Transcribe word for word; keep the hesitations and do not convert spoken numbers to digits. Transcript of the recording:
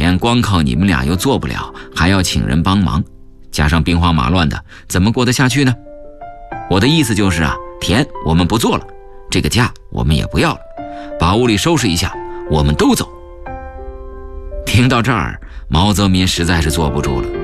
田光靠你们俩又做不了，还要请人帮忙，加上兵荒马乱的，怎么过得下去呢？我的意思就是啊，田我们不做了，这个家我们也不要了，把屋里收拾一下，我们都走。听到这儿，毛泽民实在是坐不住了，